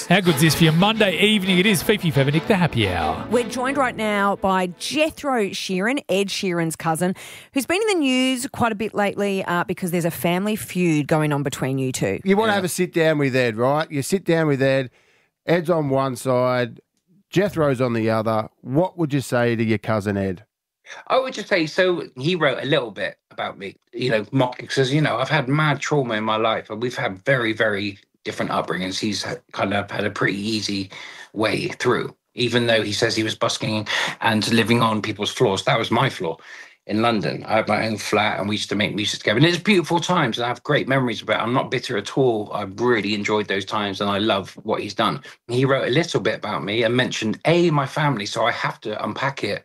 How good's this for your Monday evening? It is Fifi Fevenick, the happy hour. We're joined right now by Jethro Sheeran, Ed Sheeran's cousin, who's been in the news quite a bit lately because there's a family feud going on between you two. You want to have a sit down with Ed, right? You sit down with Ed. Ed's on one side, Jethro's on the other. What would you say to your cousin Ed? I would just say, so he wrote a little bit about me, mocking, because, I've had mad trauma in my life and we've had very, very different upbringings. He's kind of had a pretty easy way through, even though he says he was busking and living on people's floors. That was my floor in London. I had my own flat and we used to make music together. And it's beautiful times and I have great memories about it. I'm not bitter at all. I really enjoyed those times and I love what he's done. He wrote a little bit about me and mentioned, my family, so I have to unpack it.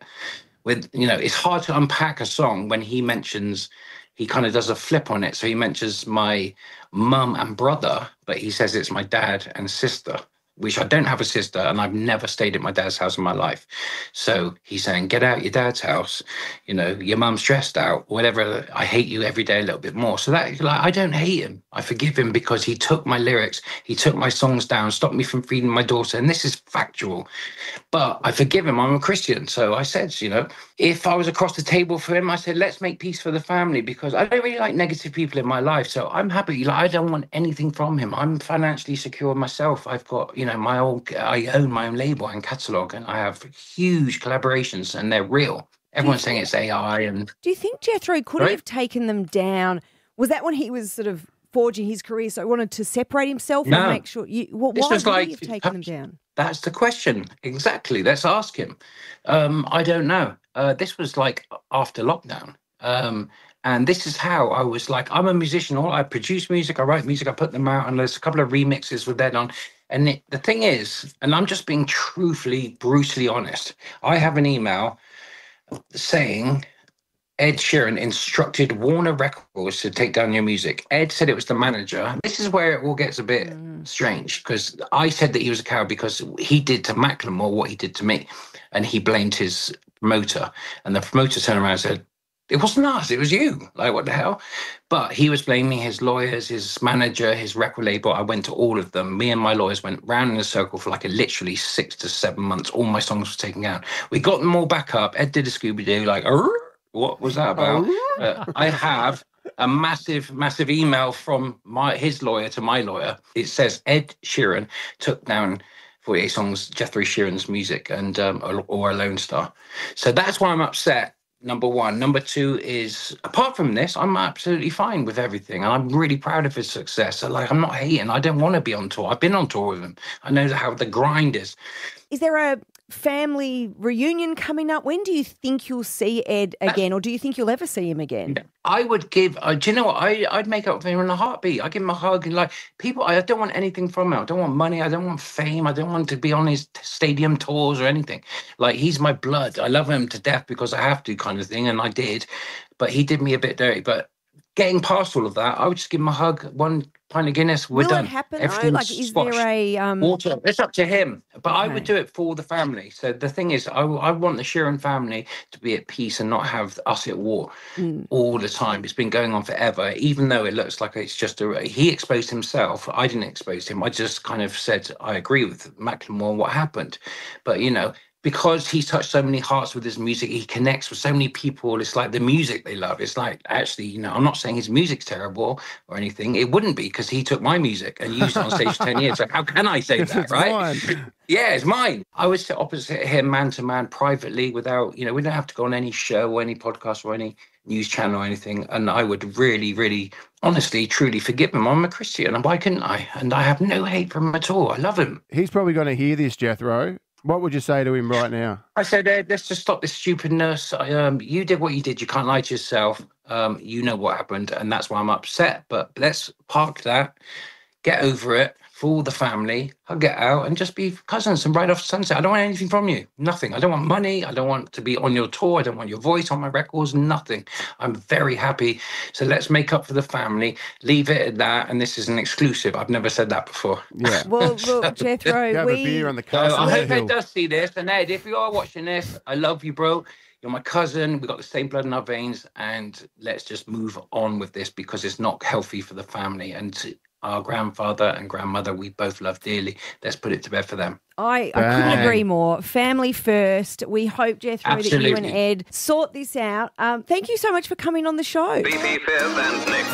It's hard to unpack a song when he kind of does a flip on it. So he mentions my mum and brother, but he says it's my dad and sister, which I don't have a sister and I've never stayed at my dad's house in my life. So he's saying, get out your dad's house. Your mum's stressed out, whatever. I hate you every day a little bit more. So that, I don't hate him. I forgive him because he took my lyrics, he took my songs down, stopped me from feeding my daughter. And this is factual, but I forgive him. I'm a Christian. So I said, if I was across the table for him, I said, let's make peace for the family because I don't really like negative people in my life. So I'm happy. I don't want anything from him. I'm financially secure myself. I've got, I own my own label and catalogue and I have huge collaborations and they're real. Everyone's saying it's AI. And do you think Jethro could have taken them down? Was that when he was sort of forging his career, so he wanted to separate himself and make sure why would he have taken them down? That's the question. Exactly. Let's ask him. I don't know. This was like after lockdown. And this is how I was like, I'm a musician. I produce music, I write music, I put them out, and there's a couple of remixes with that on. And the thing is, and I'm just being truthfully, brutally honest, I have an email saying Ed Sheeran instructed Warner Records to take down your music. Ed said it was the manager. This is where it all gets a bit strange because I said that he was a coward because he did to Macklemore what he did to me. And he blamed his promoter. And the promoter turned around and said, it wasn't us, it was you. Like, what the hell? But he was blaming his lawyers, his manager, his record label. I went to all of them. Me and my lawyers went round in a circle for literally 6 to 7 months. All my songs were taken out. We got them all back up. Ed did a Scooby-Doo, what was that about? I have a massive, massive email from his lawyer to my lawyer. It says Ed Sheeran took down 48 songs, Jethro Sheeran's music, and or a Lone Star. So that's why I'm upset. Number one. Number two is, apart from this, I'm absolutely fine with everything. And I'm really proud of his success. So, I'm not hating. I don't want to be on tour. I've been on tour with him. I know how the grind is. Is there a family reunion coming up? When do you think you'll see Ed again, or do you think you'll ever see him again? I would give, do you know what? I'd make up for him in a heartbeat. I'd give him a hug. And people, I don't want anything from him. I don't want money. I don't want fame. I don't want to be on his stadium tours or anything. He's my blood. I love him to death because I have to kind of thing. And I did, but he did me a bit dirty. But getting past all of that, I would just give him a hug, one pint of Guinness, we're done. Will it happen? Is there a... Water. It's up to him. But okay. I would do it for the family. So the thing is, I want the Sheeran family to be at peace and not have us at war all the time. It's been going on forever, even though it looks like it's just he exposed himself. I didn't expose him. I just kind of said, I agree with Macklemore on what happened. But, because he's touched so many hearts with his music, he connects with so many people. It's like the music they love. It's like, actually, I'm not saying his music's terrible or anything. It wouldn't be because he took my music and used it on stage for 10 years. So how can I say that, right? Mine. Yeah, it's mine. I would sit opposite him man to man privately without, we don't have to go on any show or any podcast or any news channel or anything. And I would really, really, honestly, truly forgive him. I'm a Christian. And why couldn't I? And I have no hate for him at all. I love him. He's probably going to hear this, Jethro. What would you say to him right now? I said, Ed, let's just stop this stupidness. You did what you did. You can't lie to yourself. You know what happened, and that's why I'm upset. But let's park that, get over it for all the family. I'll get out and just be cousins and ride off sunset. I don't want anything from you. Nothing. I don't want money. I don't want to be on your tour. I don't want your voice on my records. Nothing. I'm very happy. So let's make up for the family. Leave it at that. And this is an exclusive. I've never said that before. Yeah. Well, look, Jethro, have a beer on the castle. I hope Ed does see this. And Ed, if you are watching this, I love you, bro. You're my cousin. We've got the same blood in our veins. And let's just move on with this because it's not healthy for the family. And our grandfather and grandmother we both love dearly. Let's put it to bed for them. I couldn't agree more. Family first. We hope, Jethro, that you and Ed sort this out. Thank you so much for coming on the show. Fifi, Fev and Nick.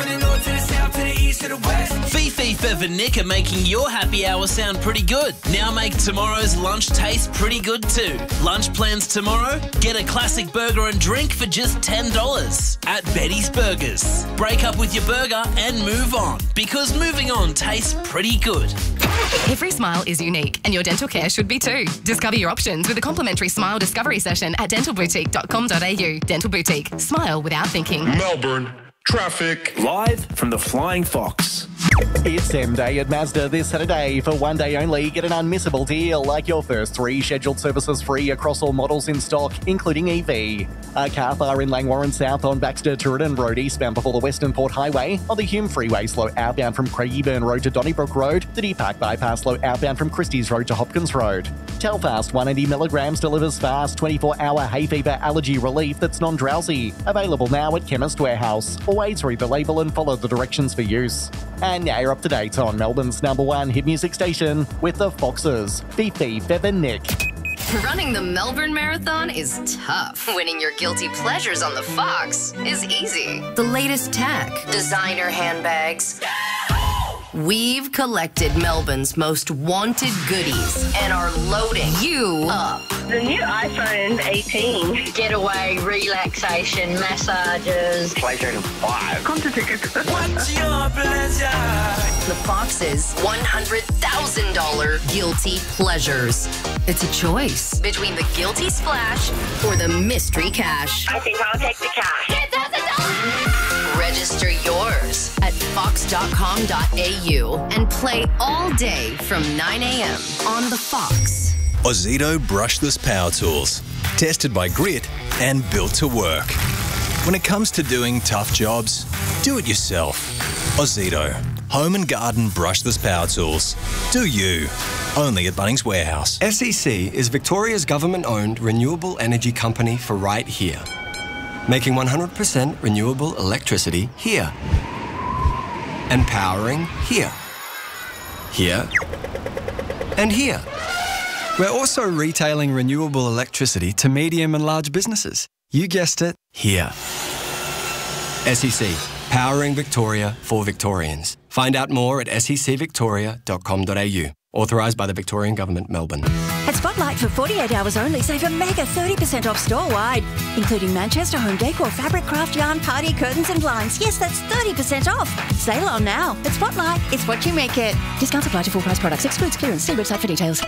Fifi, Fev and Nick are making your happy hour sound pretty good. Now make tomorrow's lunch taste pretty good too. Lunch plans tomorrow? Get a classic burger and drink for just $10 at Betty's Burgers. Break up with your burger and move on, because moving on tastes pretty good. Every smile is unique, and your dental care should be too. Discover your options with a complimentary smile discovery session at dentalboutique.com.au. Dental Boutique. Smile without thinking. Melbourne. Traffic. Live from the Flying Fox. It's M-Day at Mazda this Saturday. For one day only, get an unmissable deal like your first 3 scheduled services free across all models in stock, including EV. A car fire in Langwarrin South on Baxter Tooradin Road eastbound before the Western Port Highway. On the Hume Freeway, slow outbound from Craigieburn Road to Donnybrook Road. The Deer Park Bypass, slow outbound from Christie's Road to Hopkins Road. Telfast 180 milligrams delivers fast 24-hour hay fever allergy relief that's non-drowsy. Available now at Chemist Warehouse. Always read the label and follow the directions for use. And now you're up to date on Melbourne's #1 hit music station with the Foxes, Fifi, Fev and Nick. Running the Melbourne Marathon is tough. Winning your guilty pleasures on the Fox is easy. The latest tech, designer handbags. We've collected Melbourne's most wanted goodies and are loading you up. The new iPhone 18. Getaway, relaxation, massages. PlayStation 5. Concert tickets. What's your pleasure? The Fox's $100,000 guilty pleasures. It's a choice between the guilty splash or the mystery cash. I think I'll take the cash. $10,000! Register yours at fox.com.au and play all day from 9 a.m. on the Fox. Ozito brushless power tools. Tested by Grit and built to work. When it comes to doing tough jobs, do it yourself. Ozito. Home and garden brushless power tools. Do you. Only at Bunnings Warehouse. SEC is Victoria's government-owned renewable energy company for right here. Making 100% renewable electricity here. And powering here. Here. And here. We're also retailing renewable electricity to medium and large businesses. You guessed it, here. SEC, powering Victoria for Victorians. Find out more at secvictoria.com.au. Authorised by the Victorian Government, Melbourne. At Spotlight for 48 hours only, save a mega 30% off store-wide, including Manchester home decor, fabric, craft yarn, party curtains and blinds. Yes, that's 30% off. Sale on now. At Spotlight, it's what you make it. Discounts apply to full-price products. Excludes clearance. See website for details.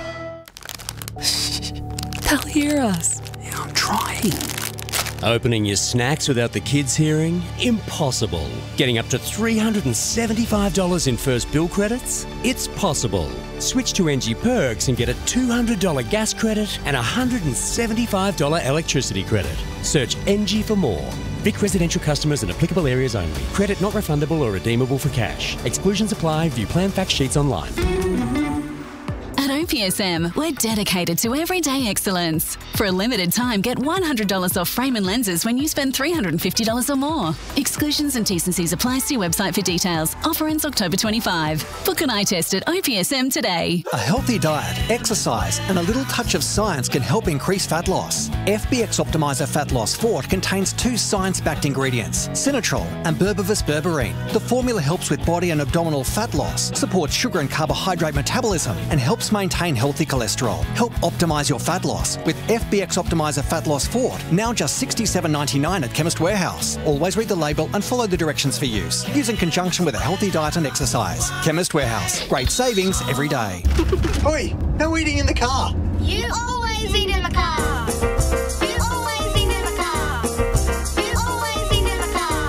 They'll hear us. Yeah, I'm trying. Opening your snacks without the kids hearing? Impossible. Getting up to $375 in first bill credits? It's possible. Switch to NG Perks and get a $200 gas credit and a $175 electricity credit. Search NG for more. Vic residential customers in applicable areas only. Credit not refundable or redeemable for cash. Exclusions apply. View plan fact sheets online. At OPSM, we're dedicated to everyday excellence. For a limited time, get $100 off frame and lenses when you spend $350 or more. Exclusions and T&Cs apply. See website for details. Offer ends October 25. Book an eye test at OPSM today. A healthy diet, exercise and a little touch of science can help increase fat loss. FBX Optimizer Fat Loss Fort contains 2 science-backed ingredients, Sinatrol and Berberis berberine. The formula helps with body and abdominal fat loss, supports sugar and carbohydrate metabolism and helps maintain healthy cholesterol. Help optimise your fat loss with FBX Optimizer Fat Loss Fort, now just $67.99 at Chemist Warehouse. Always read the label and follow the directions for use. Use in conjunction with a healthy diet and exercise. Chemist Warehouse. Great savings every day. Oi, no eating in the car. You always eat in the car. You always eat in the car. You always eat in the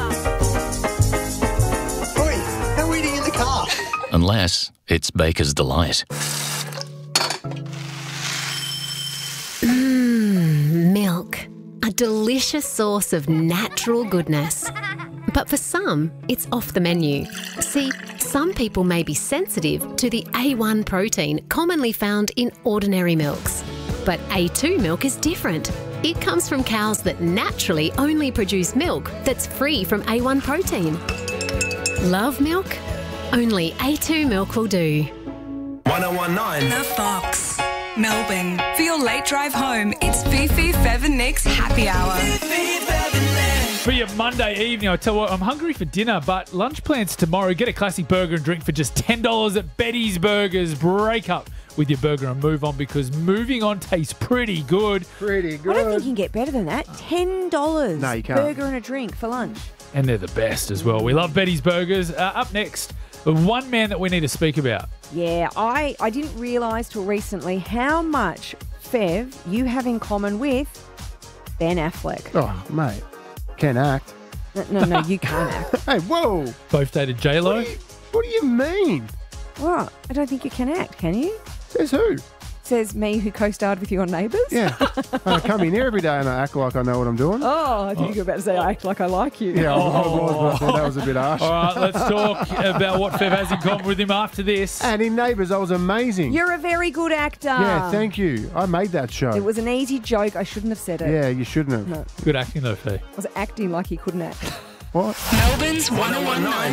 car. Oi, no eating in the car. Unless it's Baker's Delight. Milk, a delicious source of natural goodness. But for some, it's off the menu. See, some people may be sensitive to the A1 protein commonly found in ordinary milks. But A2 milk is different. It comes from cows that naturally only produce milk that's free from A1 protein. Love milk? Only A2 milk will do. 1019. The Fox. Melbourne. For your late drive home, it's Fifi, Fev and Nick's Happy Hour. For your Monday evening, I tell you what, I'm hungry for dinner, but lunch plans tomorrow. Get a classic burger and drink for just $10 at Betty's Burgers. Break up with your burger and move on, because moving on tastes pretty good. Pretty good. I don't think you can get better than that. $10. No, you can't. Burger and a drink for lunch. And they're the best as well. We love Betty's Burgers. Up next, the one man that we need to speak about. Yeah, I didn't realise till recently how much, Fev, you have in common with Ben Affleck. Oh, mate. Can act. No, you can't act. Hey, whoa. Both dated J-Lo. What do you mean? What? I don't think you can act, can you? Says who? Says me, who co-starred with you on Neighbours. Yeah. I come in here every day and I act like I know what I'm doing. Oh, I think you were about to say I act like I like you. Yeah, I was, but that was a bit harsh. All right, let's talk about what Fev has in common with him after this. And in Neighbours, I was amazing. You're a very good actor. Yeah, thank you. I made that show. It was an easy joke. I shouldn't have said it. Yeah, you shouldn't have. No. Good acting though, Fev. I was acting like he couldn't act. What? Melbourne's 1019.